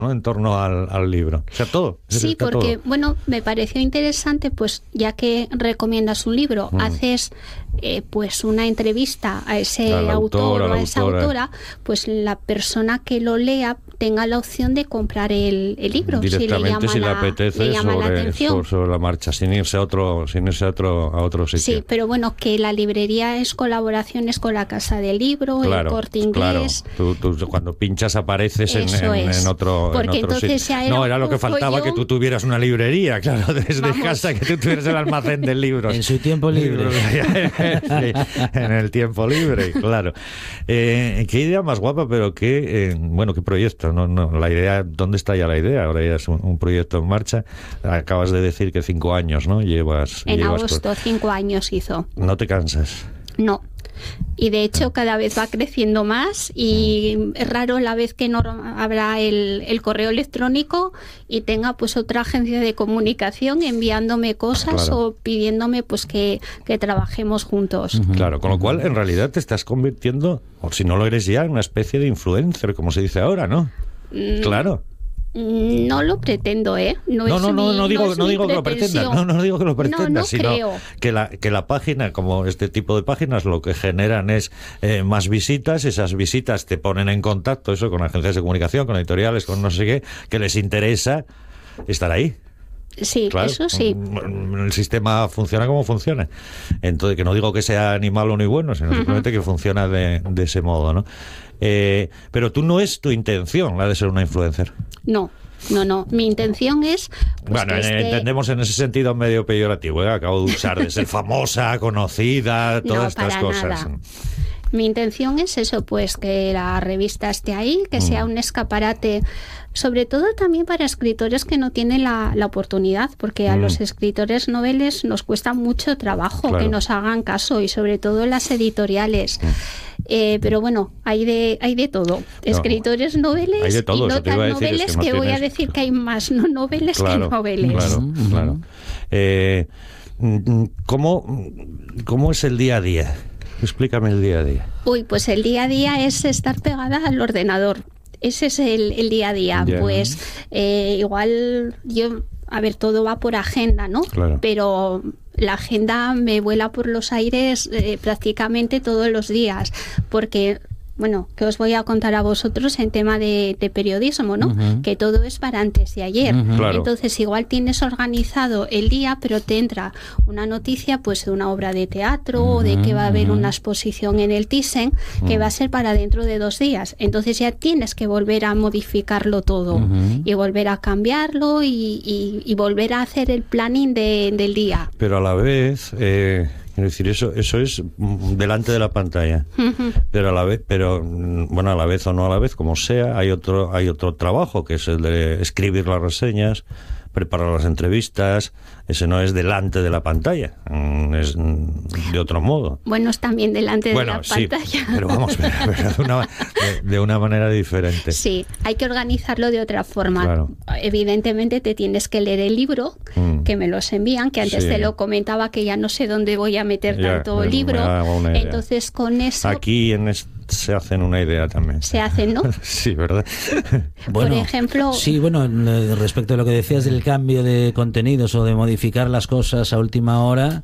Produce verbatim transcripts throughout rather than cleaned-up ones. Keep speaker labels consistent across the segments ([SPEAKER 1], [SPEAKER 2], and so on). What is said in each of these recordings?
[SPEAKER 1] ¿no? En torno al, al libro. O sea, todo.
[SPEAKER 2] Sí, porque,
[SPEAKER 1] todo.
[SPEAKER 2] bueno, me pareció interesante, pues, ya que recomiendas un libro, mm. haces eh, pues una entrevista a ese
[SPEAKER 1] a
[SPEAKER 2] autor
[SPEAKER 1] autor,
[SPEAKER 2] o a,
[SPEAKER 1] a
[SPEAKER 2] esa
[SPEAKER 1] autora.
[SPEAKER 2] autora, pues la persona que lo lea tenga la opción de comprar el, el libro.
[SPEAKER 1] Directamente,
[SPEAKER 2] si le, llama
[SPEAKER 1] si le
[SPEAKER 2] la,
[SPEAKER 1] apetece,
[SPEAKER 2] le llama
[SPEAKER 1] sobre,
[SPEAKER 2] la atención.
[SPEAKER 1] sobre, sobre la marcha, sin irse a otro, sin irse a otro, a otro sitio.
[SPEAKER 2] Sí, pero bueno, que la librería es colaboraciones con la Casa del Libro,
[SPEAKER 1] claro,
[SPEAKER 2] el Corte Inglés.
[SPEAKER 1] Claro, tú, tú cuando pinchas apareces en, en,
[SPEAKER 2] es.
[SPEAKER 1] en otro,
[SPEAKER 2] Porque
[SPEAKER 1] en otro
[SPEAKER 2] entonces
[SPEAKER 1] sitio.
[SPEAKER 2] ya era
[SPEAKER 1] No, era lo que faltaba,
[SPEAKER 2] follón.
[SPEAKER 1] que tú tuvieras una librería, claro, desde
[SPEAKER 2] Vamos.
[SPEAKER 1] casa, que tú tuvieras el almacén de libros.
[SPEAKER 3] En su tiempo libre.
[SPEAKER 1] Sí, en el tiempo libre, claro. Eh, qué idea más guapa, pero qué, eh, bueno, qué proyecto. No, no, la idea, ¿dónde está ya la idea? Ahora ya es un, un proyecto en marcha. Acabas de decir que cinco años, ¿no? Llevas.
[SPEAKER 2] En
[SPEAKER 1] llevas
[SPEAKER 2] agosto,
[SPEAKER 1] por...
[SPEAKER 2] cinco años hizo.
[SPEAKER 1] ¿No te cansas?
[SPEAKER 2] No. Y de hecho cada vez va creciendo más y es raro la vez que no habrá el, el correo electrónico y tenga pues otra agencia de comunicación enviándome cosas
[SPEAKER 1] claro.
[SPEAKER 2] o pidiéndome pues que, que trabajemos juntos.
[SPEAKER 1] Uh-huh. Claro, con lo cual en realidad te estás convirtiendo, o si no lo eres ya, en una especie de influencer, como se dice ahora, ¿no? Mm. Claro.
[SPEAKER 2] No lo pretendo, ¿eh? No,
[SPEAKER 1] no,
[SPEAKER 2] es
[SPEAKER 1] no, no,
[SPEAKER 2] mi,
[SPEAKER 1] no digo,
[SPEAKER 2] no es
[SPEAKER 1] no
[SPEAKER 2] mi
[SPEAKER 1] digo que lo pretendas, no, no digo que lo pretendas,
[SPEAKER 2] no, no
[SPEAKER 1] sino
[SPEAKER 2] creo.
[SPEAKER 1] que la que la página, como este tipo de páginas, lo que generan es eh, más visitas, esas visitas te ponen en contacto, eso, con agencias de comunicación, con editoriales, con no sé qué, que les interesa estar ahí.
[SPEAKER 2] Sí, claro, eso sí.
[SPEAKER 1] El sistema funciona como funciona. Entonces, que no digo que sea ni malo ni bueno, sino uh-huh. simplemente que funciona de, de ese modo, ¿no? Eh, pero tú no es tu intención la de ser una influencer.
[SPEAKER 2] No. No, no, mi intención es... Pues,
[SPEAKER 1] bueno,
[SPEAKER 2] que este...
[SPEAKER 1] entendemos en ese sentido medio peyorativo, ¿eh? Acabo de usar de ser famosa, conocida, todas
[SPEAKER 2] no,
[SPEAKER 1] estas
[SPEAKER 2] para
[SPEAKER 1] cosas.
[SPEAKER 2] Nada. Mi intención es eso, pues que la revista esté ahí, que mm. sea un escaparate, sobre todo también para escritores que no tienen la, la oportunidad, porque a mm. los escritores noveles nos cuesta mucho trabajo claro. que nos hagan caso, y sobre todo las editoriales. Mm. Eh, pero bueno, hay de hay de todo. No, escritores noveles
[SPEAKER 1] hay de todo,
[SPEAKER 2] y no tan noveles,
[SPEAKER 1] es que, no
[SPEAKER 2] que
[SPEAKER 1] tienes...
[SPEAKER 2] voy a decir que hay más no noveles
[SPEAKER 1] claro,
[SPEAKER 2] que noveles.
[SPEAKER 1] Claro, mm. claro. Eh, ¿cómo, ¿Cómo es el día a día? Explícame el día a día.
[SPEAKER 2] Uy, pues el día a día es estar pegada al ordenador. Ese es el, el día a día. Yeah. Pues eh, igual yo, a ver, todo va por agenda, ¿no?
[SPEAKER 1] Claro.
[SPEAKER 2] Pero la agenda me vuela por los aires eh, prácticamente todos los días, porque... Bueno, que os voy a contar a vosotros en tema de, de periodismo, ¿no? Uh-huh. Que todo es para antes de ayer.
[SPEAKER 1] Uh-huh. Claro.
[SPEAKER 2] Entonces, igual tienes organizado el día, pero te entra una noticia, pues, de una obra de teatro uh-huh. o de que va a haber uh-huh. una exposición en el Thyssen que uh-huh. va a ser para dentro de dos días. Entonces, ya tienes que volver a modificarlo todo uh-huh. y volver a cambiarlo y, y, y volver a hacer el planning de, del día.
[SPEAKER 1] Pero a la vez... Eh... Quiero decir, eso eso es delante de la pantalla. Uh-huh. Pero a la vez, pero bueno, a la vez o no a la vez, como sea, hay otro hay otro trabajo, que es el de escribir las reseñas, preparar las entrevistas. Ese no es delante de la pantalla, es de otro modo.
[SPEAKER 2] Bueno, es también delante
[SPEAKER 1] bueno,
[SPEAKER 2] de la
[SPEAKER 1] sí,
[SPEAKER 2] pantalla.
[SPEAKER 1] Pero vamos, pero, pero de, una, de, de una manera diferente.
[SPEAKER 2] Sí, hay que organizarlo de otra forma.
[SPEAKER 1] Claro.
[SPEAKER 2] Evidentemente te tienes que leer el libro, mm. que me los envían, que antes sí. te lo comentaba, que ya no sé dónde voy a meter ya, tanto libro. Entonces con eso...
[SPEAKER 1] Aquí en este se hacen una idea también.
[SPEAKER 2] Se hacen, ¿no?
[SPEAKER 1] Sí, ¿verdad?
[SPEAKER 3] Bueno,
[SPEAKER 2] por ejemplo...
[SPEAKER 3] Sí, bueno, respecto a lo que decías del cambio de contenidos o de modificar las cosas a última hora,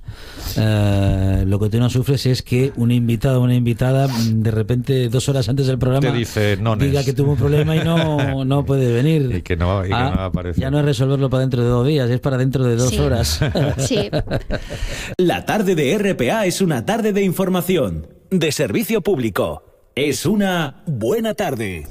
[SPEAKER 3] eh, lo que tú no sufres es que un invitado o una invitada de repente dos horas antes del programa
[SPEAKER 1] te dice
[SPEAKER 3] diga que tuvo un problema y no, no puede venir.
[SPEAKER 1] Y que no, y que
[SPEAKER 3] ah,
[SPEAKER 1] no aparece.
[SPEAKER 3] Ya no es resolverlo para dentro de dos días, es para dentro de dos
[SPEAKER 2] sí.
[SPEAKER 3] horas.
[SPEAKER 2] Sí.
[SPEAKER 4] La tarde de R P A es una tarde de información, de servicio público. Es una buena tarde.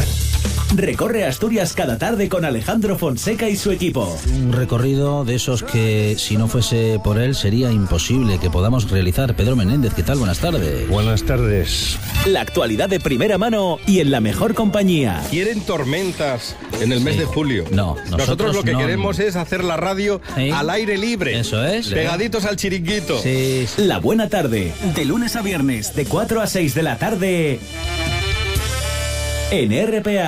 [SPEAKER 4] Recorre Asturias cada tarde con Alejandro Fonseca y su equipo.
[SPEAKER 3] Un recorrido de esos que, si no fuese por él, sería imposible que podamos realizar. Pedro Menéndez, ¿qué tal? Buenas tardes.
[SPEAKER 1] Buenas tardes.
[SPEAKER 4] La actualidad de primera mano y en la mejor compañía.
[SPEAKER 5] Quieren tormentas en el mes sí. de julio.
[SPEAKER 3] No, nosotros,
[SPEAKER 5] nosotros lo que
[SPEAKER 3] no.
[SPEAKER 5] queremos es hacer la radio ¿Sí? al aire libre.
[SPEAKER 3] Eso es.
[SPEAKER 5] Pegaditos al chiringuito.
[SPEAKER 3] Sí, sí.
[SPEAKER 4] La buena tarde, de lunes a viernes, de cuatro a seis de la tarde, en R P A.